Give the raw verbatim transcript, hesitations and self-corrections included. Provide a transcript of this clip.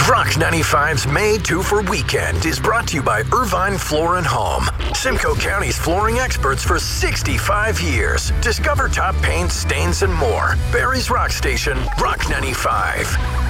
Rock ninety-five's Made to for Weekend is brought to you by Irvine Floor and Home, Simcoe County's flooring experts for sixty-five years. Discover top paints, stains, and more. Barry's Rock Station, Rock ninety-five.